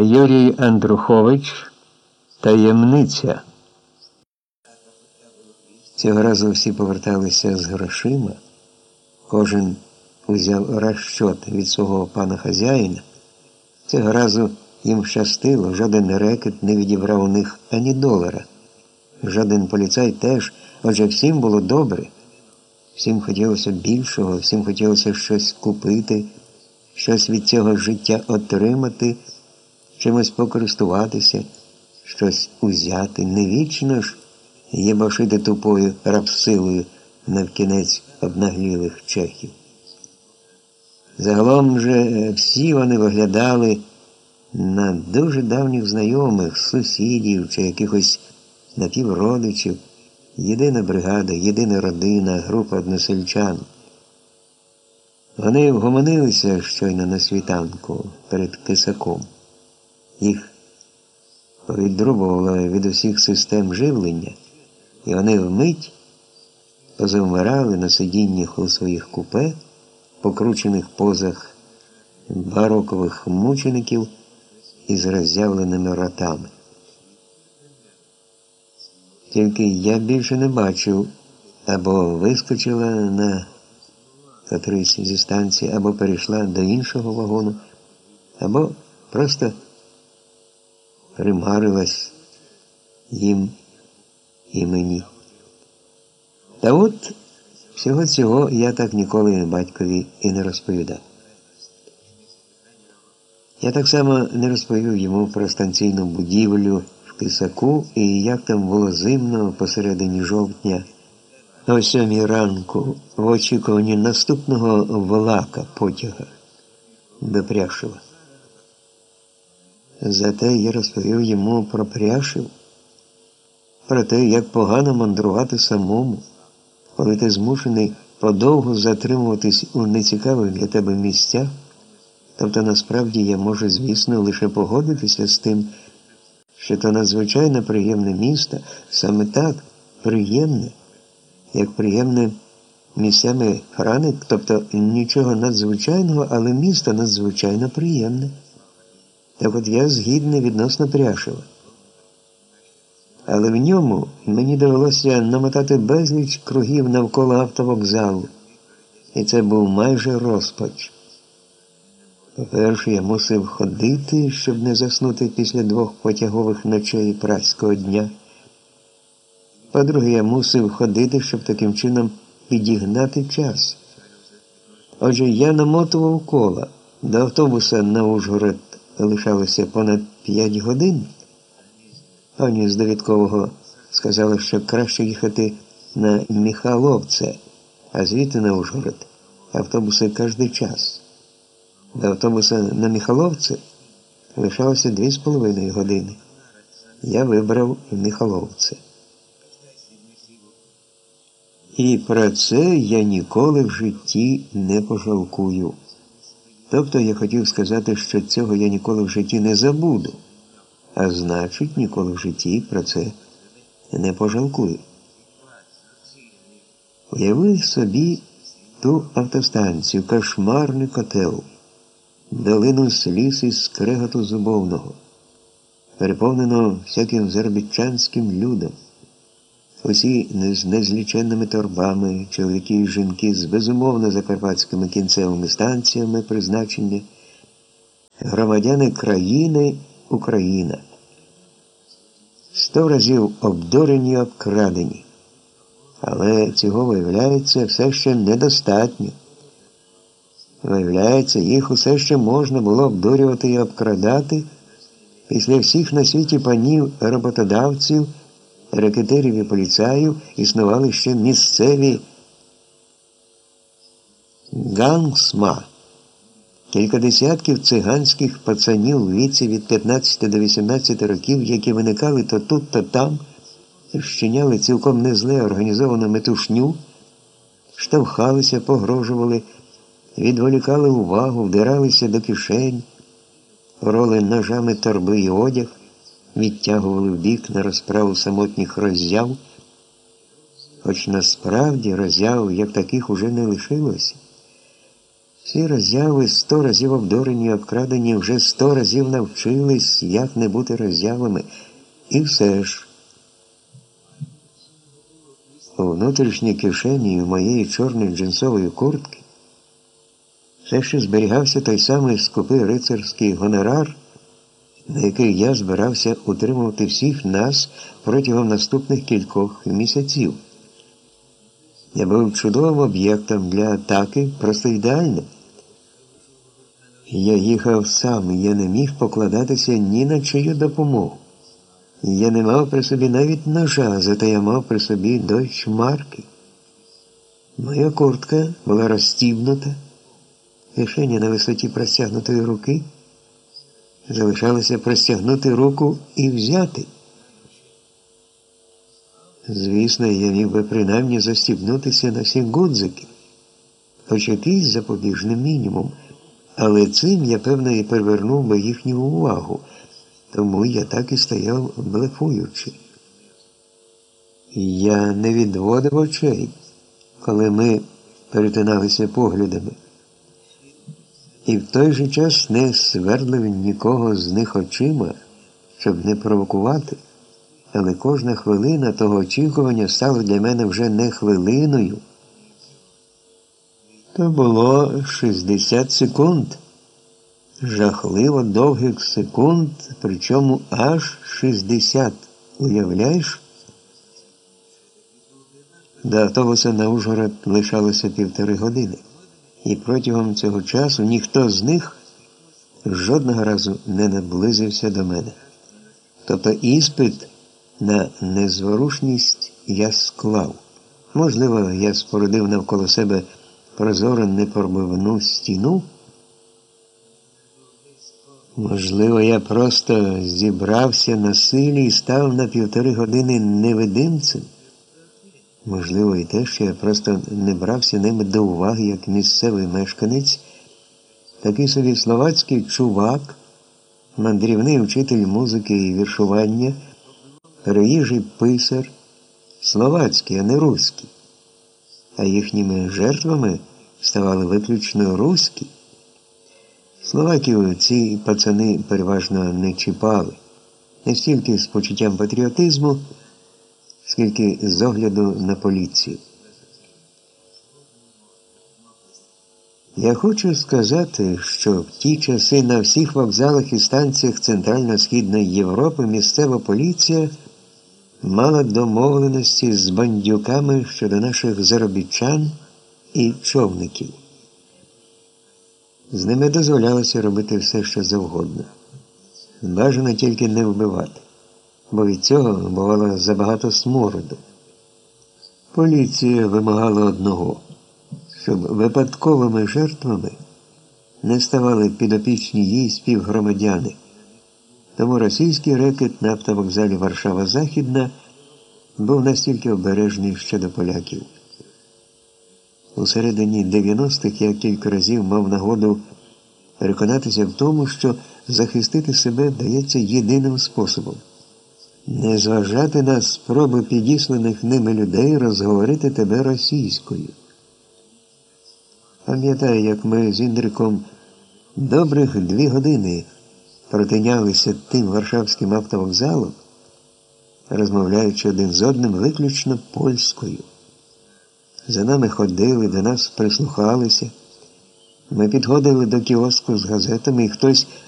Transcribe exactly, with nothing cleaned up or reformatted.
Юрій Андрухович «Таємниця». Цього разу всі поверталися з грошима. Кожен узяв розчот від свого пана хазяїна. Цього разу їм щастило, жоден рекет не відібрав у них ані долара. Жоден поліцай теж, отже всім було добре. Всім хотілося більшого, всім хотілося щось купити, щось від цього життя отримати, чимось покористуватися, щось узяти. Не вічно ж єбашити тупою рабсилою навкінець обнаглілих чехів. Загалом же всі вони виглядали на дуже давніх знайомих, сусідів чи якихось напівродичів. Єдина бригада, єдина родина, група односельчан. Вони вгомонилися щойно на світанку перед Кисаком. Їх повідрубувало від усіх систем живлення, і вони вмить позавмирали на сидіннях у своїх купе, покручених позах барокових мучеників із роззявленими ротами. Тільки я більше не бачив, або вискочила на котрийсь зі станції, або перейшла до іншого вагону, або просто примарилась їм і мені. Та от всього цього я так ніколи батькові і не розповідав. Я так само не розповів йому про станційну будівлю в Кисаку і як там було зимно посередині жовтня о сьомій ранку в очікуванні наступного влака потяга до Пряшева. Зате я розповів йому про Пряшев, про те, як погано мандрувати самому, коли ти змушений подовго затримуватись у нецікавих для тебе місцях. Тобто, насправді, я можу, звісно, лише погодитися з тим, що то надзвичайно приємне місто, саме так, приємне, як приємне місцями Франик, тобто нічого надзвичайного, але місто надзвичайно приємне. Так от я згідний відносно Пряшева. Але в ньому мені довелося намотати безліч кругів навколо автовокзалу, і це був майже розпач. По-перше, я мусив ходити, щоб не заснути після двох потягових ночей працького дня. По-друге, я мусив ходити, щоб таким чином підігнати час. Отже, я намотував кола. До автобуса на Ужгород лишалося понад п'ять годин. Пані з довідкового сказала, що краще їхати на Михайловце, а звідти на Ужгород автобуси кожний час. До автобуса на Михайловце лишалося дві з половиною години. Я вибрав Михайловце. І про це я ніколи в житті не пожалкую. Тобто я хотів сказати, що цього я ніколи в житті не забуду. А значить, ніколи в житті про це не пожалкую. Уяви собі ту автостанцію, кошмарний котел, долину сліз із скреготу зубовного, переповненого всяким заробітчанським людом. Усі з незліченними торбами, чоловіки і жінки з безумовно закарпатськими кінцевими станціями призначення, громадяни країни Україна. Сто разів обдурені, обкрадені. Але цього, виявляється, все ще недостатньо. Виявляється, їх усе ще можна було обдурювати і обкрадати після всіх на світі панів роботодавців, рекетирів і поліцаїв існували ще місцеві гангсма. Кілька десятків циганських пацанів у віці від п'ятнадцяти до вісімнадцяти років, які виникали то тут, то там, вщиняли цілком незле організовану метушню, штовхалися, погрожували, відволікали увагу, вдиралися до кишень, пороли ножами торби і одяг, відтягували вбік на розправу самотніх роззяв, хоч насправді роззяв, як таких, уже не лишилося. Всі роззяви сто разів обдурені і обкрадені, вже сто разів навчились, як не бути роззявами. І все ж, у внутрішній кишені моєї чорної джинсової куртки все ще зберігався той самий скупий рицарський гонорар, на який я збирався утримувати всіх нас протягом наступних кількох місяців. Я був чудовим об'єктом для атаки, просто ідеальним. Я їхав сам, я не міг покладатися ні на чию допомогу. Я не мав при собі навіть ножа, зате я мав при собі дойчмарки. Моя куртка була розстібнута, кишеня на висоті простягнутої руки. Залишалося простягнути руку і взяти. Звісно, я міг би принаймні застібнутися на всі гудзики, хоч якийсь запобіжний мінімум, але цим я, певно, і привернув би їхню увагу, тому я так і стояв блефуючи. Я не відводив очей, коли ми перетиналися поглядами, і в той же час не свердлив нікого з них очима, щоб не провокувати. Але кожна хвилина того очікування стала для мене вже не хвилиною. То було шістдесят секунд. Жахливо довгих секунд, причому аж шістдесят. Уявляєш? До автобуса на Ужгород лишалося півтори години. І протягом цього часу ніхто з них жодного разу не наблизився до мене. Тобто іспит на незворушність я склав. Можливо, я спорудив навколо себе прозору непробивну стіну. Можливо, я просто зібрався на силі і став на півтори години невидимцем. Можливо, і те, що я просто не брався ними до уваги, як місцевий мешканець, такий собі словацький чувак, мандрівний вчитель музики і віршування, переїжджий писар, словацький, а не руський. А їхніми жертвами ставали виключно руські. Словаків ці пацани переважно не чіпали. Не стільки з почуттям патріотизму, скільки з огляду на поліцію. Я хочу сказати, що в ті часи на всіх вокзалах і станціях Центрально-Східної Європи місцева поліція мала домовленості з бандюками щодо наших заробітчан і човників. З ними дозволялося робити все, що завгодно. Бажано тільки не вбивати, бо від цього бувало забагато смороду. Поліція вимагала одного – щоб випадковими жертвами не ставали підопічні її співгромадяни. Тому російський рекет на автовокзалі Варшава-Західна був настільки обережний щодо поляків. У середині дев'яностих я кілька разів мав нагоду переконатися в тому, що захистити себе вдається єдиним способом – не зважати на спроби підісланих ними людей розговорити тебе російською. Пам'ятаю, як ми з Індриком добрих дві години протинялися тим варшавським автовокзалом, розмовляючи один з одним виключно польською. За нами ходили, до нас прислухалися. Ми підходили до кіоску з газетами, і хтось